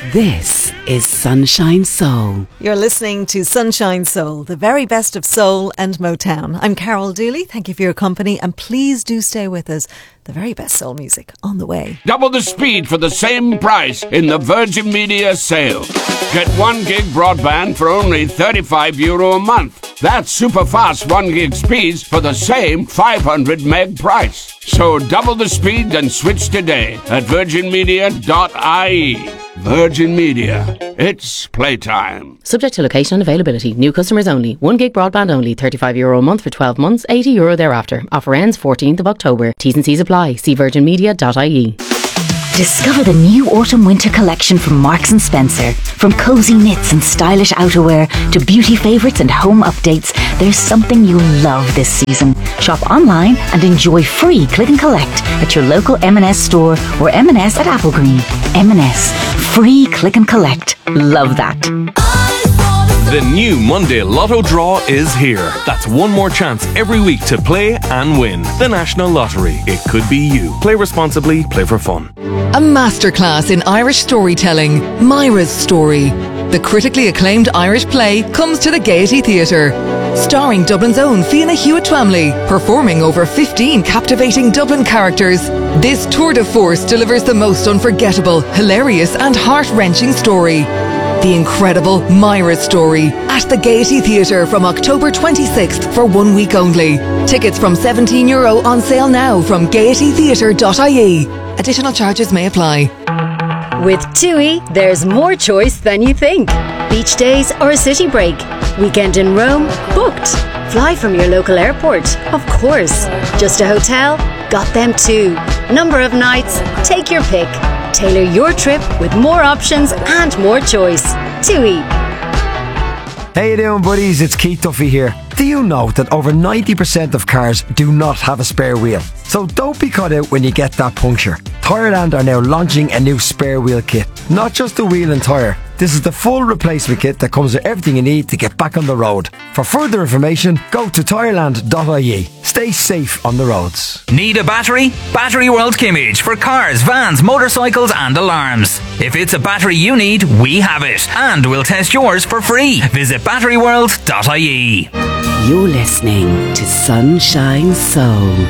This is Sunshine Soul. You're listening to Sunshine Soul, the very best of soul and Motown. I'm Carol Dooley. Thank you for your company, and please do stay with us. The very best soul music on the way. Double the speed for the same price in the Virgin Media sale. Get 1 gig broadband for only €35 a month. That's super fast 1 gig speeds for the same 500 meg price. So double the speed and switch today at virginmedia.ie. Virgin Media. It's playtime. Subject to location and availability. New customers only. 1 gig broadband only. €35 a month for 12 months. €80 thereafter. Offer ends 14th of October. T's and C's apply. See virginmedia.ie. Discover the new autumn-winter collection from Marks & Spencer. From cosy knits and stylish outerwear to beauty favourites and home updates, there's something you'll love this season. Shop online and enjoy free click and collect at your local M&S store or M&S at Applegreen. M&S. Free click and collect. Love that. The new Monday Lotto draw is here. That's one more chance every week to play and win. The National Lottery. It could be you. Play responsibly. Play for fun. A masterclass in Irish storytelling, Myra's Story. The critically acclaimed Irish play comes to the Gaiety Theatre. Starring Dublin's own Fiona Hewitt-Twamley, performing over 15 captivating Dublin characters, this tour de force delivers the most unforgettable, hilarious and heart-wrenching story. The incredible Myra's Story at the Gaiety Theatre from October 26th for 1 week only. Tickets from €17 on sale now from gaietytheatre.ie. Additional charges may apply. With TUI, there's more choice than you think. Beach days or a city break. Weekend in Rome? Booked. Fly from your local airport? Of course. Just a hotel? Got them too. Number of nights? Take your pick. Tailor your trip with more options and more choice. TUI. How you doing, buddies? It's Keith Duffy here. Do you know that over 90% of cars do not have a spare wheel? So don't be caught out when you get that puncture. Tyreland are now launching a new spare wheel kit. Not just a wheel and tyre. This is the full replacement kit that comes with everything you need to get back on the road. For further information, go to tyreland.ie. Stay safe on the roads. Need a battery? Battery World Kimmage for cars, vans, motorcycles and alarms. If it's a battery you need, we have it. And we'll test yours for free. Visit batteryworld.ie. You're listening to Sunshine Soul.